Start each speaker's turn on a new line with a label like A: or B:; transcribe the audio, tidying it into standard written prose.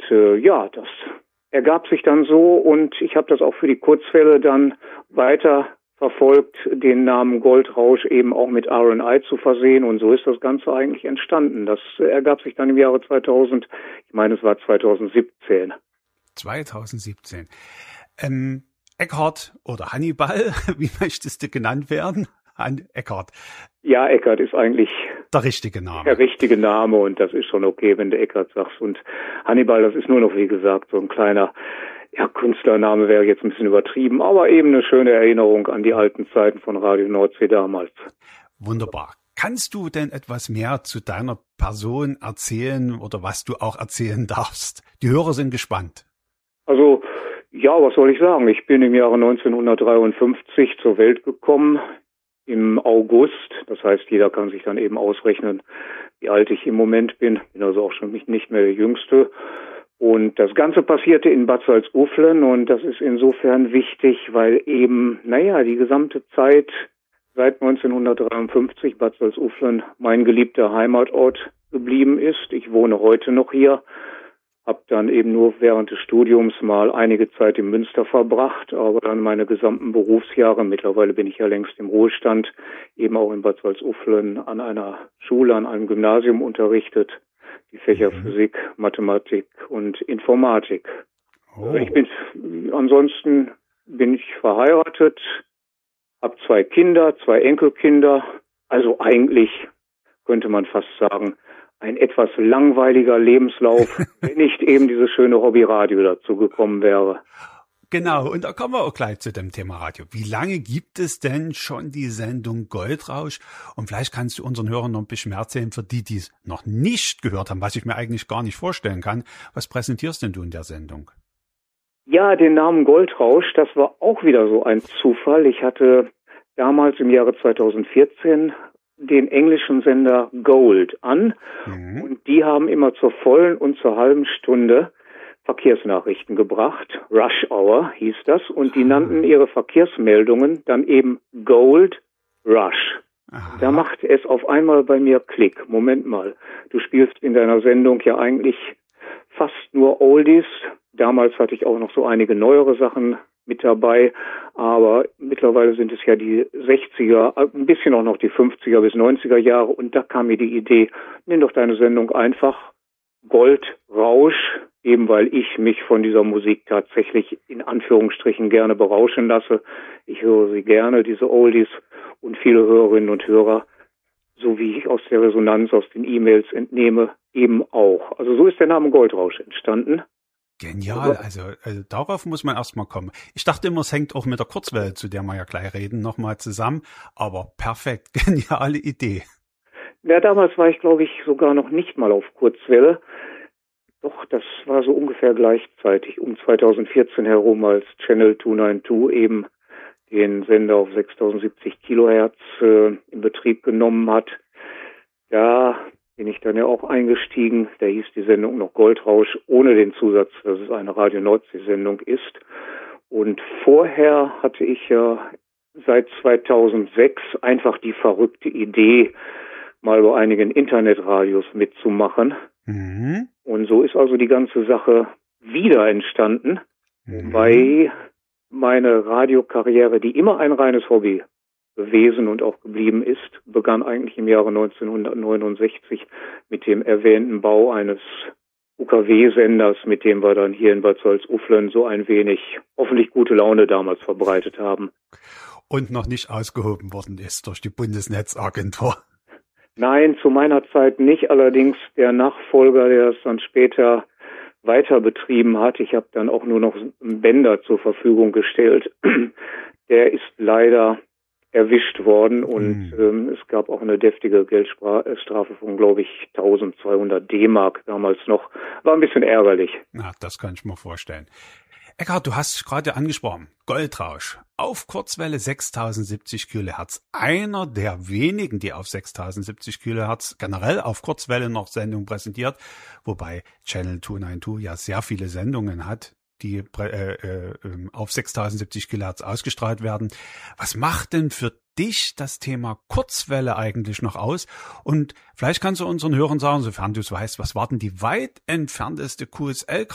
A: das ergab sich dann so und ich habe das auch für die Kurzwelle dann weiter verfolgt, den Namen Goldrausch eben auch mit R&I zu versehen und so ist das Ganze eigentlich entstanden. Das ergab sich dann im Jahre 2000, ich meine es war 2017.
B: 2017. Eckhart oder Hannibal, wie möchtest du genannt werden? Eckhart.
A: Ja, Eckhart ist eigentlich
B: der richtige Name.
A: Der richtige Name und das ist schon okay, wenn du Eckhart sagst. Und Hannibal, das ist nur noch, wie gesagt, so ein kleiner Künstlername wäre jetzt ein bisschen übertrieben, aber eben eine schöne Erinnerung an die alten Zeiten von Radio Nordsee damals.
B: Wunderbar. Kannst du denn etwas mehr zu deiner Person erzählen oder was du auch erzählen darfst? Die Hörer sind gespannt.
A: Also, ja, was soll ich sagen? Ich bin im Jahre 1953 zur Welt gekommen, im August. Das heißt, jeder kann sich dann eben ausrechnen, wie alt ich im Moment bin. Bin also auch schon nicht mehr der Jüngste. Und das Ganze passierte in Bad Salzuflen und das ist insofern wichtig, weil eben, die gesamte Zeit seit 1953 Bad Salzuflen mein geliebter Heimatort geblieben ist. Ich wohne heute noch hier. Habe dann eben nur während des Studiums mal einige Zeit in Münster verbracht, aber dann meine gesamten Berufsjahre, mittlerweile bin ich ja längst im Ruhestand, eben auch in Bad Salzuflen an einer Schule, an einem Gymnasium unterrichtet, die Fächer Physik, Mathematik und Informatik.
B: Oh.
A: Ansonsten bin ich verheiratet, habe 2 Kinder, 2 Enkelkinder, also eigentlich könnte man fast sagen, ein etwas langweiliger Lebenslauf, wenn nicht eben dieses schöne Hobbyradio dazu gekommen wäre.
B: Genau, und da kommen wir auch gleich zu dem Thema Radio. Wie lange gibt es denn schon die Sendung Goldrausch? Und vielleicht kannst du unseren Hörern noch ein bisschen mehr erzählen, für die es noch nicht gehört haben, was ich mir eigentlich gar nicht vorstellen kann. Was präsentierst denn du in der Sendung?
A: Ja, den Namen Goldrausch, das war auch wieder so ein Zufall. Ich hatte damals im Jahre 2014 den englischen Sender Gold an und die haben immer zur vollen und zur halben Stunde Verkehrsnachrichten gebracht. Rush Hour hieß das und die nannten ihre Verkehrsmeldungen dann eben Gold Rush.
B: Aha.
A: Da machte es auf einmal bei mir Klick. Moment mal, du spielst in deiner Sendung ja eigentlich fast nur Oldies. Damals hatte ich auch noch so einige neuere Sachen mit dabei, aber mittlerweile sind es ja die 60er, ein bisschen auch noch die 50er bis 90er Jahre und da kam mir die Idee, nimm doch deine Sendung einfach Goldrausch, eben weil ich mich von dieser Musik tatsächlich in Anführungsstrichen gerne berauschen lasse. Ich höre sie gerne, diese Oldies und viele Hörerinnen und Hörer, so wie ich aus der Resonanz, aus den E-Mails entnehme, eben auch. Also so ist der Name Goldrausch entstanden.
B: Genial, also darauf muss man erstmal kommen. Ich dachte immer, es hängt auch mit der Kurzwelle, zu der wir ja gleich reden, nochmal zusammen, aber perfekt, geniale Idee.
A: Ja, damals war ich, glaube ich, sogar noch nicht mal auf Kurzwelle. Doch, das war so ungefähr gleichzeitig, um 2014 herum, als Channel 292 eben den Sender auf 6070 Kilohertz in Betrieb genommen hat. Da bin ich dann ja auch eingestiegen. Da hieß die Sendung noch Goldrausch, ohne den Zusatz, dass es eine Radio Nordsee-Sendung ist. Und vorher hatte ich ja seit 2006 einfach die verrückte Idee, mal bei einigen Internetradios mitzumachen. Und so ist also die ganze Sache wieder entstanden, wobei meine Radiokarriere, die immer ein reines Hobby gewesen und auch geblieben ist, begann eigentlich im Jahre 1969 mit dem erwähnten Bau eines UKW-Senders, mit dem wir dann hier in Bad Salzuflen so ein wenig hoffentlich gute Laune damals verbreitet haben.
B: Und noch nicht ausgehoben worden ist durch die Bundesnetzagentur.
A: Nein, zu meiner Zeit nicht. Allerdings der Nachfolger, der es dann später weiter betrieben hat, ich habe dann auch nur noch einen Bänder zur Verfügung gestellt, der ist leider erwischt worden und es gab auch eine deftige Geldstrafe von, glaube ich, 1200 D-Mark damals noch. War ein bisschen ärgerlich.
B: Na, das kann ich mir vorstellen. Eckhart, du hast gerade angesprochen, Goldrausch auf Kurzwelle 6070 Kilohertz. Einer der wenigen, die auf 6070 Kilohertz generell auf Kurzwelle noch Sendungen präsentiert, wobei Channel 292 ja sehr viele Sendungen hat, die auf 6070 Kilohertz ausgestrahlt werden. Was macht denn für dich das Thema Kurzwelle eigentlich noch aus? Und vielleicht kannst du unseren Hörern sagen, sofern du es weißt, was war denn die weit entfernteste QSL